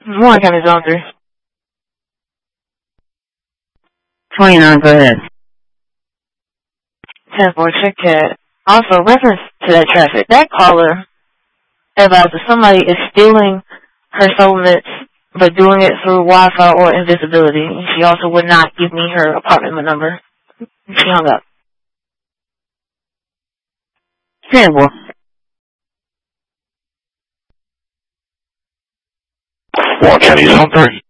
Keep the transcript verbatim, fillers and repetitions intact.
One County Zone three. twenty-nine, go ahead. ten four, Chick Cat. Also, reference to that traffic. That caller advised that somebody is stealing her soulmates, but doing it through Wi-Fi or invisibility. She also would not give me her apartment number. She hung up. Terrible. One County Zone three.